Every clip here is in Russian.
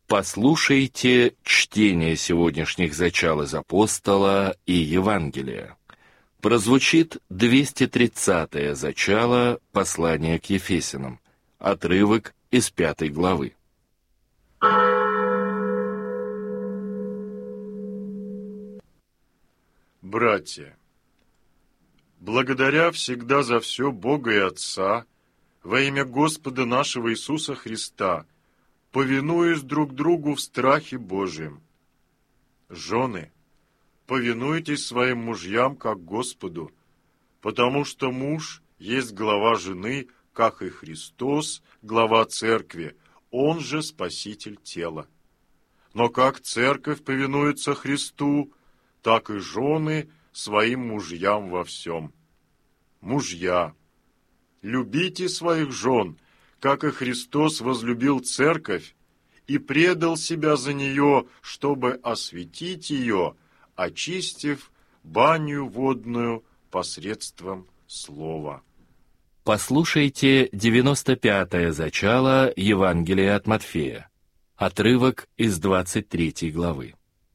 Послушайте чтение сегодняшних зачал из Апостола и Евангелия. Прозвучит 230-е зачало послания к Ефесянам, отрывок из 5 главы. Братья, благодаря всегда за все Бога и Отца, во имя Господа нашего Иисуса Христа, повинуясь друг другу в страхе Божьем. Жены, повинуйтесь своим мужьям, как Господу, потому что муж есть глава жены, как и Христос, глава церкви, он же спаситель тела. Но как церковь повинуется Христу, так и жены своим мужьям во всем. Мужья, любите своих жен, как и Христос возлюбил церковь и предал себя за нее, чтобы осветить ее, очистив баню водную посредством слова. Послушайте 95-е зачало Евангелия от Матфея, отрывок из 23 главы.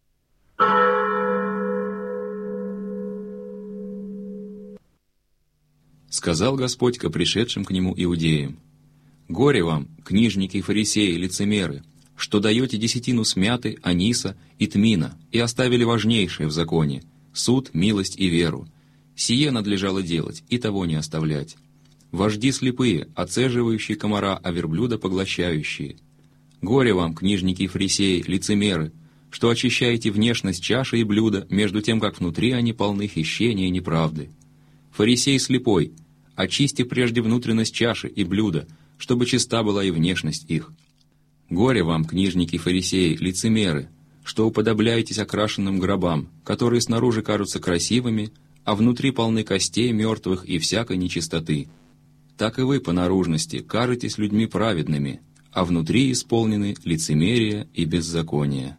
Сказал Господь ко пришедшим к Нему иудеям: «Горе вам, книжники и фарисеи, лицемеры, что даете десятину смяты, аниса и тмина, и оставили важнейшее в законе — суд, милость и веру. Сие надлежало делать, и того не оставлять. Вожди слепые, оцеживающие комара, а верблюда поглощающие. Горе вам, книжники и фарисеи, лицемеры, что очищаете внешность чаши и блюда, между тем, как внутри они полны хищения и неправды. Фарисей слепой, очисти прежде внутренность чаши и блюда, чтобы чиста была и внешность их. Горе вам, книжники и фарисеи, лицемеры, что уподобляетесь окрашенным гробам, которые снаружи кажутся красивыми, а внутри полны костей мертвых и всякой нечистоты. Так и вы по наружности кажетесь людьми праведными, а внутри исполнены лицемерия и беззакония».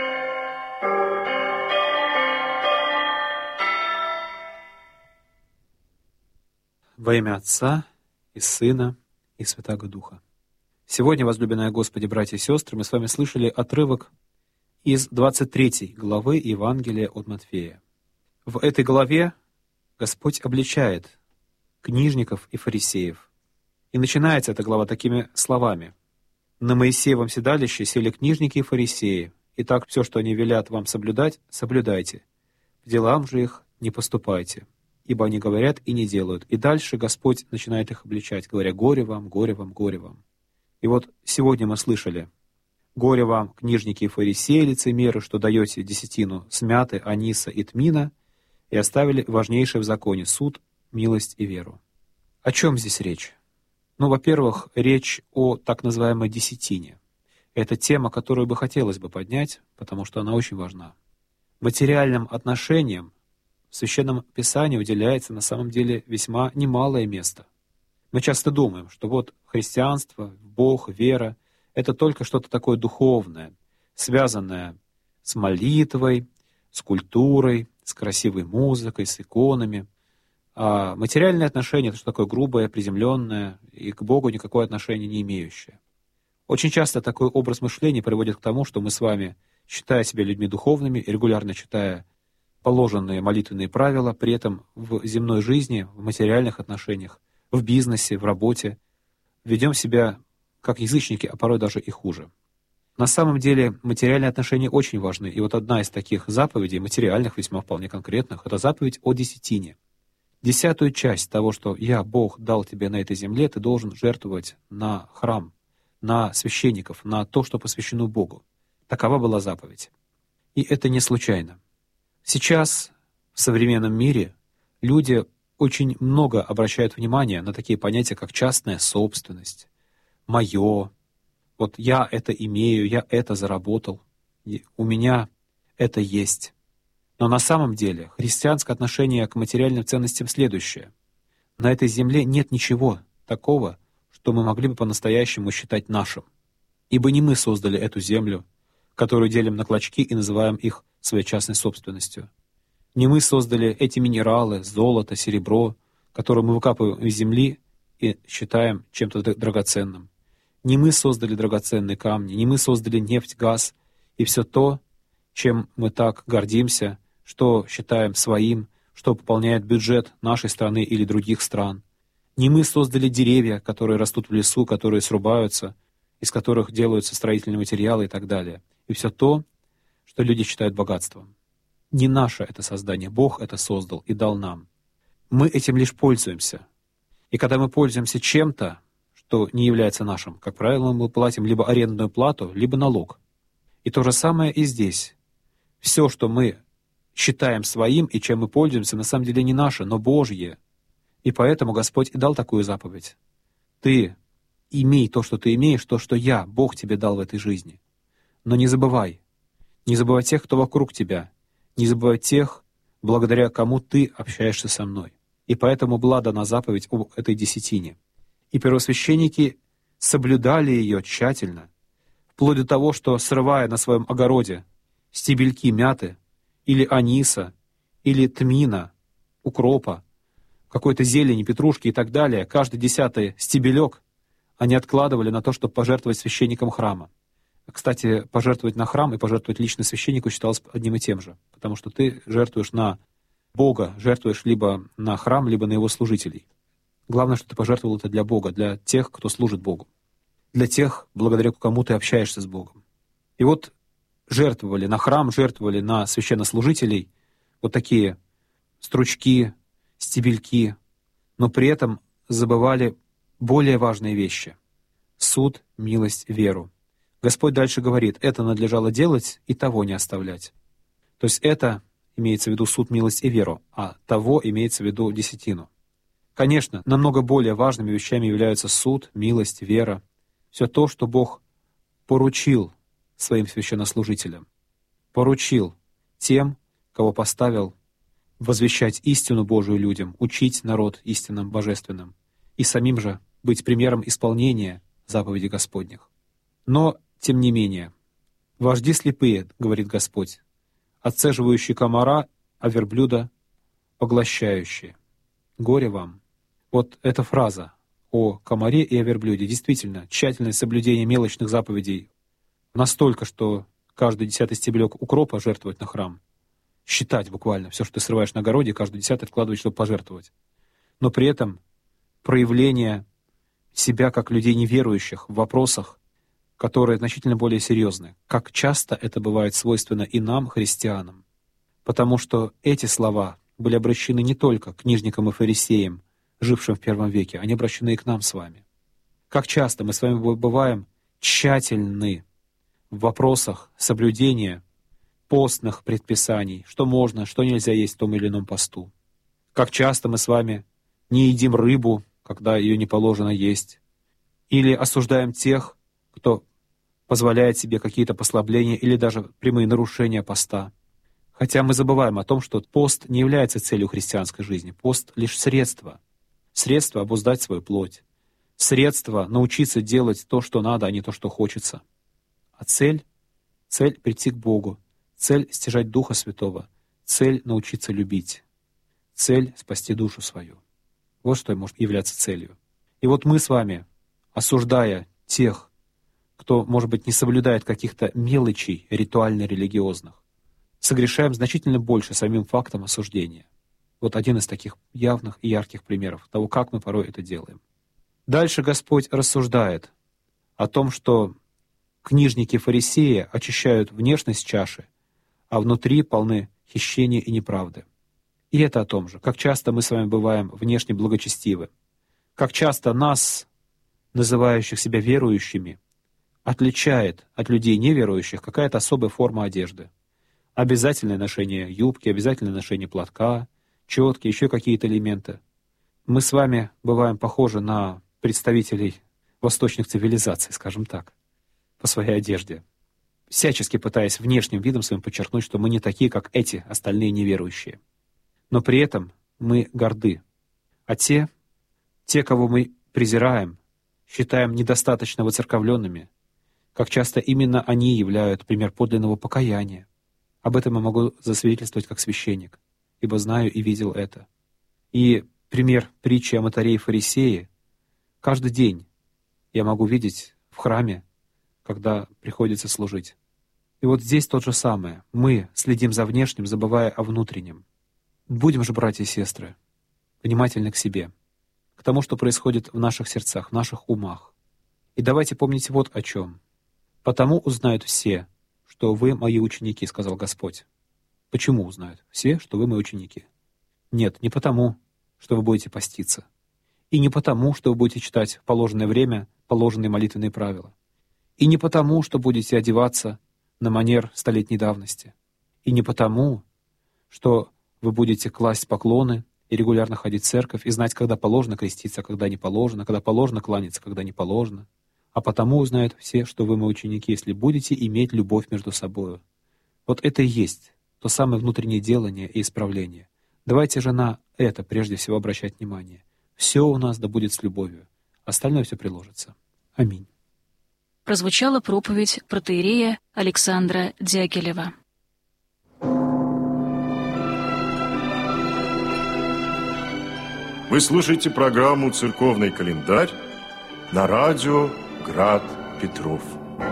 Во имя Отца и Сына и Святаго Духа. Сегодня, возлюбленные Господи, братья и сестры, мы с вами слышали отрывок из 23 главы Евангелия от Матфея. В этой главе Господь обличает книжников и фарисеев. И начинается эта глава такими словами: «На Моисеевом седалище сели книжники и фарисеи, и так все, что они велят вам соблюдать, соблюдайте. К делам же их не поступайте, ибо они говорят и не делают». И дальше Господь начинает их обличать, говоря: «Горе вам, горе вам, горе вам». И вот сегодня мы слышали: «Горе вам, книжники и фарисеи, лицемеры, что даете десятину смяты, аниса и тмина, и оставили важнейшее в законе — суд, милость и веру». О чем здесь речь? Ну, во-первых, речь о так называемой десятине. Это тема, которую бы хотелось бы поднять, потому что она очень важна. Материальным отношениям в Священном Писании уделяется на самом деле весьма немалое место. Мы часто думаем, что вот христианство, Бог, вера — это только что-то такое духовное, связанное с молитвой, с культурой, с красивой музыкой, с иконами. А материальные отношения — это что такое грубое, приземленное и к Богу никакое отношение не имеющее. Очень часто такой образ мышления приводит к тому, что мы с вами, считая себя людьми духовными и регулярно читая положенные молитвенные правила, при этом в земной жизни, в материальных отношениях, в бизнесе, в работе, ведем себя как язычники, а порой даже и хуже. На самом деле материальные отношения очень важны, и вот одна из таких заповедей, материальных, весьма вполне конкретных, это заповедь о десятине. 10-ю часть того, что «Я, Бог, дал тебе на этой земле», ты должен жертвовать на храм, на священников, на то, что посвящено Богу. Такова была заповедь. И это не случайно. Сейчас в современном мире люди очень много обращают внимание на такие понятия, как частная собственность, «моё», вот «я это имею», «я это заработал», «у меня это есть». Но на самом деле христианское отношение к материальным ценностям следующее. На этой земле нет ничего такого, что мы могли бы по-настоящему считать нашим. Ибо не мы создали эту землю, которую делим на клочки и называем их своей частной собственностью. Не мы создали эти минералы, золото, серебро, которые мы выкапываем из земли и считаем чем-то драгоценным. Не мы создали драгоценные камни, не мы создали нефть, газ и все то, чем мы так гордимся, что считаем своим, что пополняет бюджет нашей страны или других стран. Не мы создали деревья, которые растут в лесу, которые срубаются, из которых делаются строительные материалы и так далее. И все то, что люди считают богатством. Не наше это создание, Бог это создал и дал нам. Мы этим лишь пользуемся. И когда мы пользуемся чем-то, что не является нашим, как правило, мы платим либо арендную плату, либо налог. И то же самое и здесь. Все, что мы считаем своим и чем мы пользуемся, на самом деле не наше, но Божье. И поэтому Господь и дал такую заповедь. Ты имей то, что ты имеешь, то, что я, Бог, тебе дал в этой жизни. Но не забывай тех, кто вокруг тебя, не забывай тех, благодаря кому ты общаешься со мной. И поэтому была дана заповедь об этой десятине. И первосвященники соблюдали ее тщательно, вплоть до того, что, срывая на своем огороде стебельки мяты, или аниса, или тмина, укропа, какой-то зелени, петрушки и так далее, каждый 10-й стебелек они откладывали на то, чтобы пожертвовать священникам храма. Кстати, пожертвовать на храм и пожертвовать лично священнику считалось одним и тем же, потому что ты жертвуешь на Бога, жертвуешь либо на храм, либо на его служителей. Главное, что ты пожертвовал это для Бога, для тех, кто служит Богу, для тех, благодаря кому ты общаешься с Богом. И вот жертвовали на храм, жертвовали на священнослужителей вот такие стручки, стебельки, но при этом забывали более важные вещи — суд, милость, веру. Господь дальше говорит, это надлежало делать и того не оставлять. То есть это имеется в виду суд, милость и веру, а того имеется в виду десятину. Конечно, намного более важными вещами являются суд, милость, вера, все то, что Бог поручил своим священнослужителям, поручил тем, кого поставил возвещать истину Божию людям, учить народ истинам божественным и самим же быть примером исполнения заповедей Господних. Но, тем не менее, вожди слепые, говорит Господь, отцеживающие комара, а верблюда поглощающие. Горе вам. Вот эта фраза о комаре и о верблюде. Действительно, тщательное соблюдение мелочных заповедей настолько, что каждый 10-й стебелек укропа жертвовать на храм. Считать буквально все, что ты срываешь на огороде, каждый 10-й откладывать, чтобы пожертвовать. Но при этом проявление себя как людей неверующих в вопросах, которые значительно более серьезны. Как часто это бывает свойственно и нам, христианам. Потому что эти слова были обращены не только к книжникам и фарисеям, жившим в первом веке, они обращены и к нам с вами. Как часто мы с вами бываем тщательны в вопросах соблюдения постных предписаний, что можно, что нельзя есть в том или ином посту. Как часто мы с вами не едим рыбу, когда ее не положено есть, или осуждаем тех, кто позволяет себе какие-то послабления или даже прямые нарушения поста. Хотя мы забываем о том, что пост не является целью христианской жизни. Пост — лишь средство. Средство обуздать свою плоть. Средство научиться делать то, что надо, а не то, что хочется. А цель — прийти к Богу. Цель — стяжать Духа Святого. Цель — научиться любить. Цель — спасти душу свою. Вот что может являться целью. И вот мы с вами, осуждая тех, кто, может быть, не соблюдает каких-то мелочей ритуально-религиозных, согрешаем значительно больше самим фактом осуждения. Вот один из таких явных и ярких примеров того, как мы порой это делаем. Дальше Господь рассуждает о том, что книжники фарисеи очищают внешность чаши, а внутри полны хищения и неправды. И это о том же, как часто мы с вами бываем внешне благочестивы, как часто нас, называющих себя верующими, отличает от людей неверующих какая-то особая форма одежды. Обязательное ношение юбки, обязательное ношение платка, четки, еще какие-то элементы. Мы с вами бываем похожи на представителей восточных цивилизаций, скажем так, по своей одежде, всячески пытаясь внешним видом своим подчеркнуть, что мы не такие, как эти остальные неверующие. Но при этом мы горды. А те, кого мы презираем, считаем недостаточно воцерковленными, как часто именно они являют пример подлинного покаяния. Об этом я могу засвидетельствовать как священник, ибо знаю и видел это. И пример притчи о мытаре и фарисее каждый день я могу видеть в храме, когда приходится служить. И вот здесь то же самое. Мы следим за внешним, забывая о внутреннем. Будем же, братья и сестры, внимательны к себе, к тому, что происходит в наших сердцах, в наших умах. И давайте помнить вот о чем. «Потому узнают все, что вы мои ученики», — сказал Господь. Почему узнают все, что вы мои ученики? Нет, не потому, что вы будете поститься. И не потому, что вы будете читать в положенное время положенные молитвенные правила. И не потому, что будете одеваться на манер столетней давности. И не потому, что вы будете класть поклоны и регулярно ходить в церковь и знать, когда положено креститься, а когда не положено, когда положено кланяться, когда не положено. А потому узнают все, что вы мои ученики, если будете иметь любовь между собою. Вот это и есть то самое внутреннее делание и исправление. Давайте же на это прежде всего обращать внимание. Все у нас да будет с любовью. Остальное все приложится. Аминь. Прозвучала проповедь протоиерея Александра Дягилева. Вы слушаете программу «Церковный календарь» на радио «Град Петров».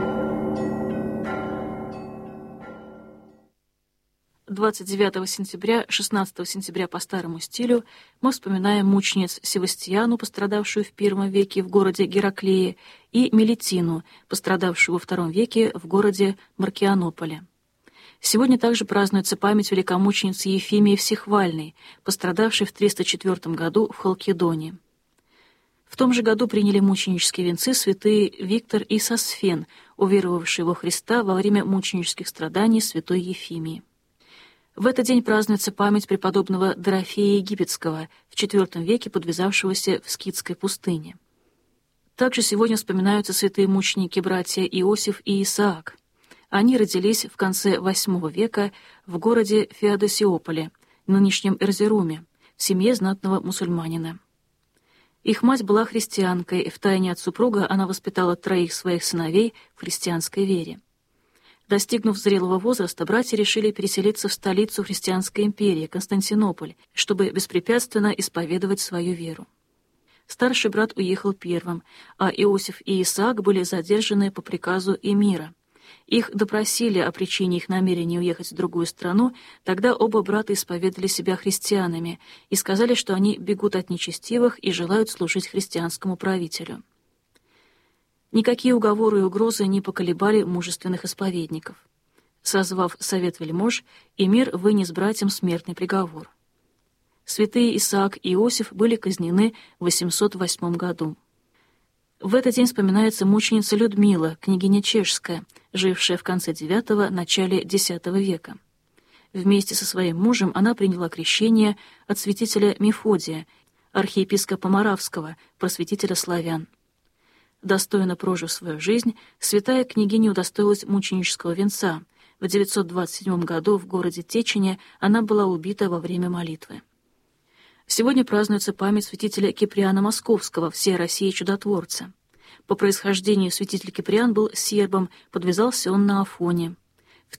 29 сентября, 16 сентября по старому стилю мы вспоминаем мучениц Севастьяну, пострадавшую в I веке в городе Гераклее, и Мелитину, пострадавшую во II веке в городе Маркианополе. Сегодня также празднуется память великомученицы Ефимии Всехвальной, пострадавшей в 304 году в Халкидоне. В том же году приняли мученические венцы святые Виктор и Сосфен, уверовавшие во Христа во время мученических страданий святой Ефимии. В этот день празднуется память преподобного Дорофея Египетского, в IV веке подвязавшегося в Скитской пустыне. Также сегодня вспоминаются святые мученики-братья Иосиф и Исаак. Они родились в конце VIII века в городе Феодосиополе, нынешнем Эрзеруме, в семье знатного мусульманина. Их мать была христианкой, втайне от супруга она воспитала 3 своих сыновей в христианской вере. Достигнув зрелого возраста, братья решили переселиться в столицу христианской империи, Константинополь, чтобы беспрепятственно исповедовать свою веру. Старший брат уехал первым, а Иосиф и Исаак были задержаны по приказу эмира. Их допросили о причине их намерения уехать в другую страну, тогда оба брата исповедали себя христианами и сказали, что они бегут от нечестивых и желают служить христианскому правителю. Никакие уговоры и угрозы не поколебали мужественных исповедников. Созвав совет вельмож, эмир вынес братьям смертный приговор. Святые Исаак и Иосиф были казнены в 808 году. В этот день вспоминается мученица Людмила, княгиня Чешская, жившая в конце IX – начале X века. Вместе со своим мужем она приняла крещение от святителя Мефодия, архиепископа Моравского, просветителя славян. Достойно прожив свою жизнь, святая княгиня удостоилась мученического венца. В 927 году в городе Течине она была убита во время молитвы. Сегодня празднуется память святителя Киприана Московского, всей России чудотворца. По происхождению святитель Киприан был сербом, подвязался он на Афоне. В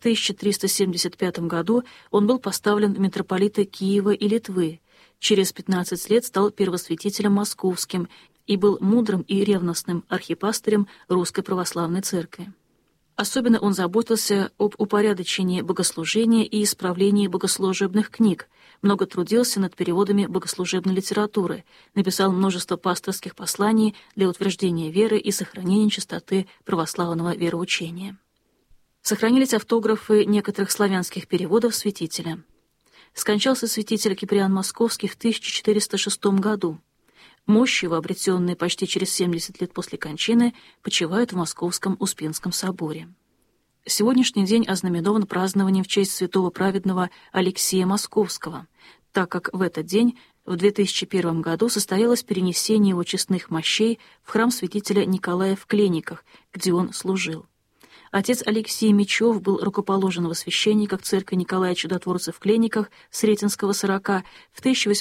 1375 году он был поставлен в митрополиты Киева и Литвы. Через 15 лет стал первосвятителем московским и был мудрым и ревностным архипастырем Русской Православной Церкви. Особенно он заботился об упорядочении богослужения и исправлении богослужебных книг, много трудился над переводами богослужебной литературы, написал множество пасторских посланий для утверждения веры и сохранения чистоты православного вероучения. Сохранились автографы некоторых славянских переводов святителя. Скончался святитель Киприан Московский в 1406 году. Мощи его, обретенные почти через 70 лет после кончины, почивают в Московском Успенском соборе. Сегодняшний день ознаменован празднованием в честь святого праведного Алексия Московского, так как в этот день, в 2001 году, состоялось перенесение его честных мощей в храм святителя Николая в Клениках, где он служил. Отец Алексей Мечев был рукоположен во священниках церкви Николая Чудотворца в Клениках Сретенского 40 в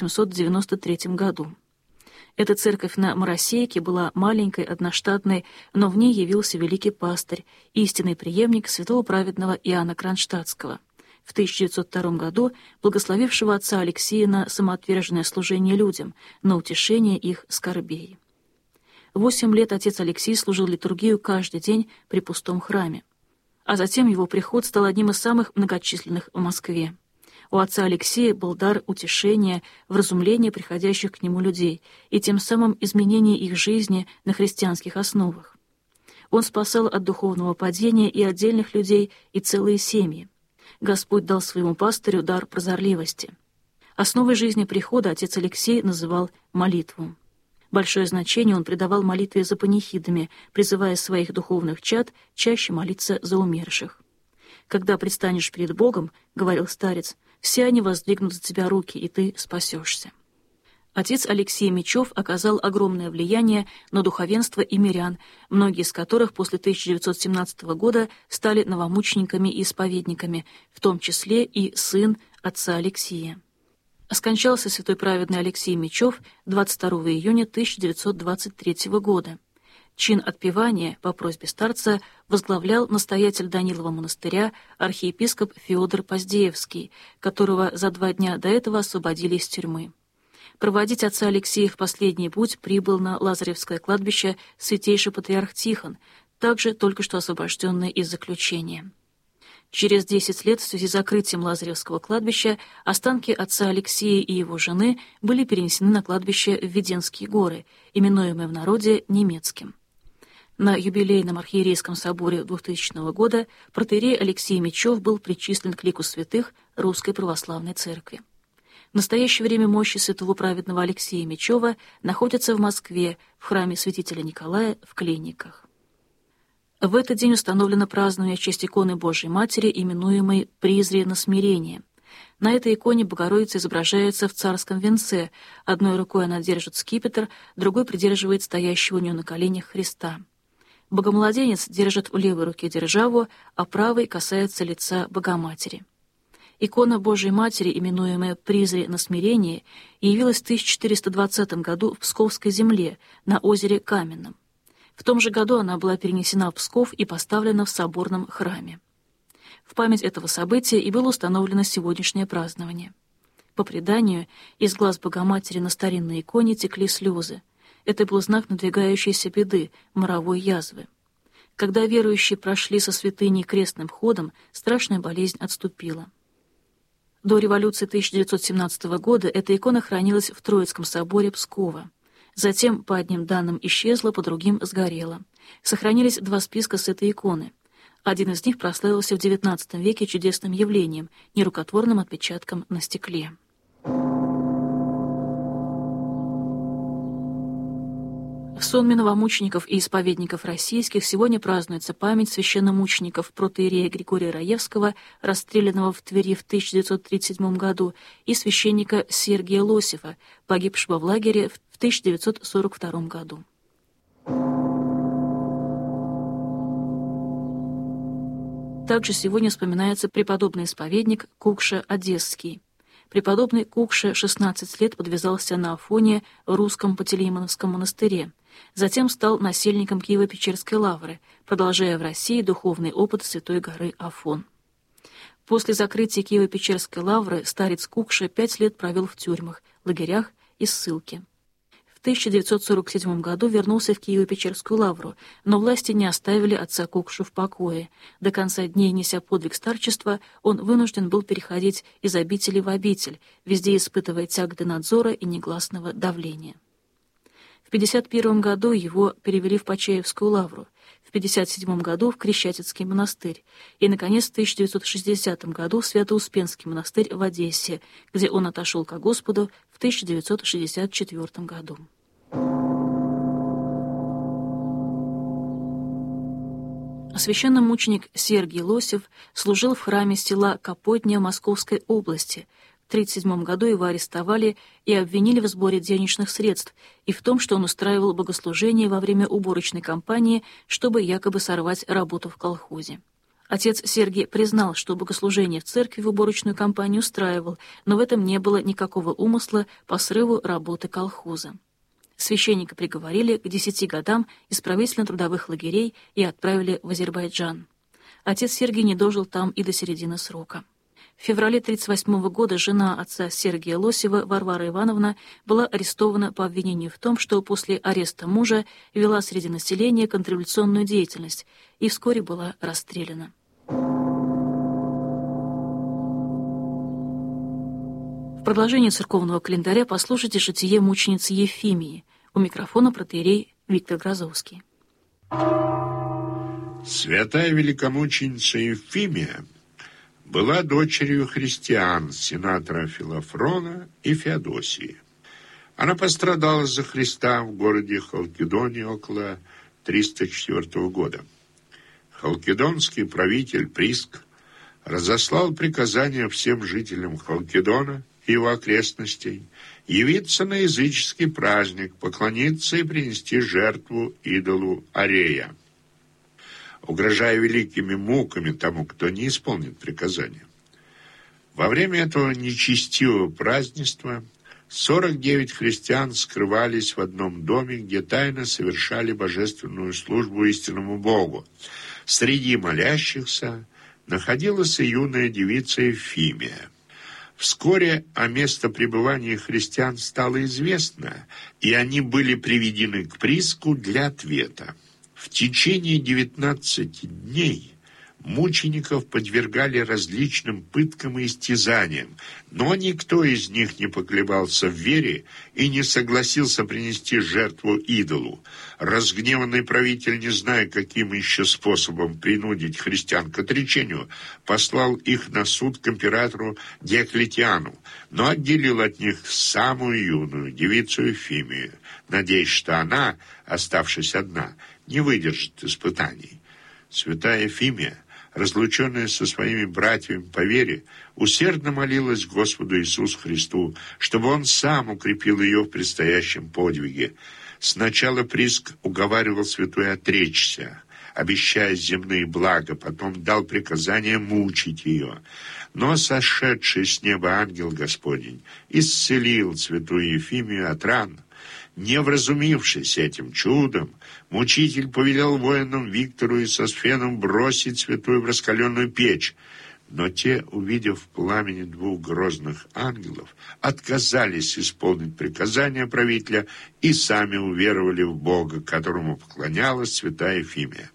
1893 году. Эта церковь на Моросейке была маленькой, одноштатной, но в ней явился великий пастырь, истинный преемник святого праведного Иоанна Кронштадтского, в 1902 году благословившего отца Алексия на самоотверженное служение людям, на утешение их скорбей. 8 лет отец Алексий служил литургию каждый день при пустом храме. А затем его приход стал одним из самых многочисленных в Москве. У отца Алексея был дар утешения, вразумления приходящих к нему людей и тем самым изменения их жизни на христианских основах. Он спасал от духовного падения и отдельных людей, и целые семьи. Господь дал своему пастырю дар прозорливости. Основой жизни прихода отец Алексей называл молитву. Большое значение он придавал молитве за панихидами, призывая своих духовных чад чаще молиться за умерших. «Когда предстанешь перед Богом, — говорил старец, — все они воздвигнут за тебя руки, и ты спасешься». Отец Алексей Мечев оказал огромное влияние на духовенство и мирян, многие из которых после 1917 года стали новомучениками и исповедниками, в том числе и сын отца Алексия. Скончался святой праведный Алексей Мечев 22 июня 1923 года. Чин отпевания по просьбе старца возглавлял настоятель Данилова монастыря архиепископ Феодор Поздеевский, которого за 2 дня до этого освободили из тюрьмы. Проводить отца Алексея в последний путь прибыл на Лазаревское кладбище святейший патриарх Тихон, также только что освобожденный из заключения. Через 10 лет в связи с закрытием Лазаревского кладбища останки отца Алексея и его жены были перенесены на кладбище в Веденские горы, именуемое в народе Немецким. На юбилейном архиерейском соборе 2000 года протоиерей Алексей Мечев был причислен к лику святых Русской Православной Церкви. В настоящее время мощи святого праведного Алексея Мечева находятся в Москве, в храме святителя Николая в Кленниках. В этот день установлено празднование в честь иконы Божией Матери, именуемой «Призри на смирение». На этой иконе Богородица изображается в царском венце. Одной рукой она держит скипетр, другой придерживает стоящего у нее на коленях Христа. Богомладенец держит в левой руке державу, а правой касается лица Богоматери. Икона Божией Матери, именуемая «Призри на смирение», явилась в 1420 году в Псковской земле, на озере Каменном. В том же году она была перенесена в Псков и поставлена в соборном храме. В память этого события и было установлено сегодняшнее празднование. По преданию, из глаз Богоматери на старинной иконе текли слезы. Это был знак надвигающейся беды, моровой язвы. Когда верующие прошли со святыней крестным ходом, страшная болезнь отступила. До революции 1917 года эта икона хранилась в Троицком соборе Пскова. Затем, по одним данным, исчезла, по другим сгорела. Сохранились 2 списка с этой иконы. Один из них прославился в XIX веке чудесным явлением, нерукотворным отпечатком на стекле. В сонме новомучеников и исповедников российских сегодня празднуется память священномучеников протоиерея Григория Раевского, расстрелянного в Твери в 1937 году, и священника Сергия Лосева, погибшего в лагере в 1942 году. Также сегодня вспоминается преподобный исповедник Кукша Одесский. Преподобный Кукша 16 лет подвязался на Афоне в русском Пантелеймоновском монастыре. Затем стал насельником Киево-Печерской лавры, продолжая в России духовный опыт Святой горы Афон. После закрытия Киево-Печерской лавры старец Кукша 5 лет провел в тюрьмах, лагерях и ссылке. В 1947 году вернулся в Киево-Печерскую лавру, но власти не оставили отца Кукшу в покое. До конца дней, неся подвиг старчества, он вынужден был переходить из обители в обитель, везде испытывая тяготы надзора и негласного давления. В 1951 году его перевели в Почаевскую лавру, в 1957 году в Крещатицкий монастырь и, наконец, в 1960 году в Свято-Успенский монастырь в Одессе, где он отошел ко Господу в 1964 году. Священномученик Сергий Лосев служил в храме села Капотня Московской области. В 1937 году его арестовали и обвинили в сборе денежных средств и в том, что он устраивал богослужение во время уборочной кампании, чтобы якобы сорвать работу в колхозе. Отец Сергий признал, что богослужение в церкви в уборочную кампанию устраивал, но в этом не было никакого умысла по срыву работы колхоза. Священника приговорили к 10 годам исправительно-трудовых лагерей и отправили в Азербайджан. Отец Сергий не дожил там и до середины срока. В феврале 1938 года жена отца Сергия Лосева, Варвара Ивановна, была арестована по обвинению в том, что после ареста мужа вела среди населения контрреволюционную деятельность и вскоре была расстреляна. В продолжение церковного календаря послушайте житие мученицы Ефимии. У микрофона протоиерей Виктор Грозовский. Святая великомученица Ефимия была дочерью христиан, сенатора Филофрона и Феодосии. Она пострадала за Христа в городе Халкидоне около 304 года. Халкидонский правитель Приск разослал приказание всем жителям Халкидона и его окрестностей явиться на языческий праздник, поклониться и принести жертву идолу Арея, угрожая великими муками тому, кто не исполнит приказания. Во время этого нечестивого празднества 49 христиан скрывались в одном доме, где тайно совершали божественную службу истинному Богу. Среди молящихся находилась и юная девица Ефимия. Вскоре о местопребывании христиан стало известно, и они были приведены к Приску для ответа. В течение 19 дней мучеников подвергали различным пыткам и истязаниям, но никто из них не поколебался в вере и не согласился принести жертву идолу. Разгневанный правитель, не зная, каким еще способом принудить христиан к отречению, послал их на суд к императору Диоклетиану, но отделил от них самую юную девицу Ефимию, надеясь, что она, оставшись одна, не выдержит испытаний. Святая Ефимия, разлученная со своими братьями по вере, усердно молилась Господу Иисусу Христу, чтобы Он сам укрепил ее в предстоящем подвиге. Сначала Приск уговаривал святую отречься, обещая земные блага, потом дал приказание мучить ее. Но сошедший с неба ангел Господень исцелил святую Ефимию от ран. Не вразумившись этим чудом, мучитель повелел воинам Виктору и Сосфеном бросить святую в раскаленную печь. Но те, увидев в пламени двух грозных ангелов, отказались исполнить приказание правителя и сами уверовали в Бога, которому поклонялась святая Ефимия.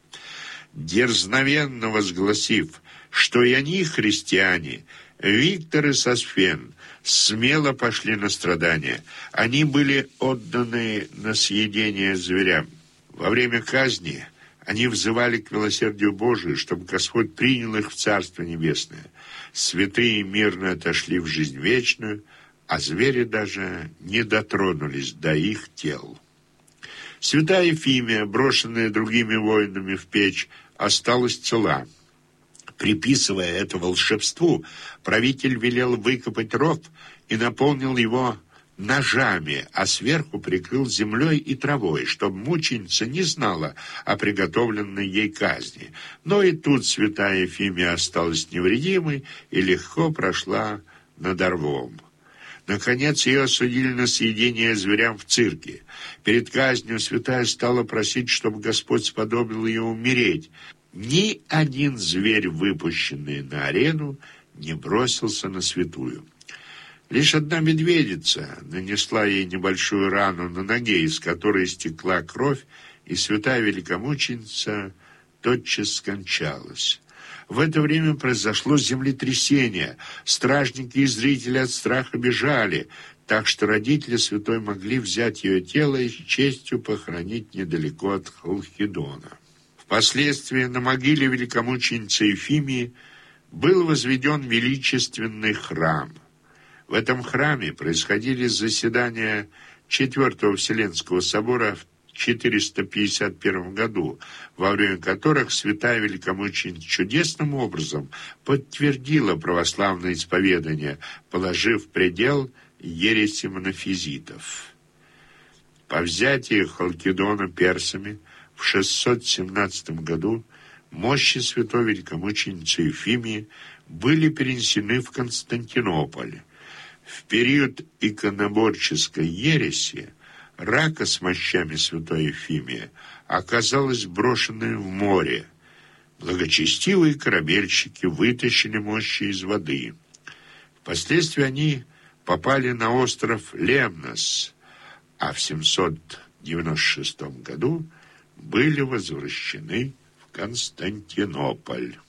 Дерзновенно возгласив, что и они христиане, Виктор и Сосфен смело пошли на страдания. Они были отданы на съедение зверям. Во время казни они взывали к милосердию Божию, чтобы Господь принял их в Царство Небесное. Святые мирно отошли в жизнь вечную, а звери даже не дотронулись до их тел. Святая Ефимия, брошенная другими воинами в печь, осталась цела. Приписывая это волшебству, правитель велел выкопать ров и наполнил его ножами, а сверху прикрыл землей и травой, чтобы мученица не знала о приготовленной ей казни. Но и тут святая Ефимия осталась невредимой и легко прошла над рвом. Наконец, ее осудили на съедение зверям в цирке. Перед казнью святая стала просить, чтобы Господь сподобил ее умереть. Ни один зверь, выпущенный на арену, не бросился на святую. Лишь одна медведица нанесла ей небольшую рану на ноге, из которой стекла кровь, и святая великомученица тотчас скончалась. В это время произошло землетрясение. Стражники и зрители от страха бежали, так что родители святой могли взять ее тело и с честью похоронить недалеко от Халкидона. Впоследствии на могиле великомученицы Ефимии был возведен величественный храм. В этом храме происходили заседания Четвертого Вселенского собора в 451 году, во время которых святая великомученица чудесным образом подтвердила православное исповедание, положив предел ереси монофизитов. По взятии Халкидона персами в 617 году мощи святой великомученицы Ефимии были перенесены в Константинополь. В период иконоборческой ереси рака с мощами святой Ефимии оказалась брошенной в море. Благочестивые корабельщики вытащили мощи из воды. Впоследствии они попали на остров Лемнос, а в 796 году были возвращены в Константинополь.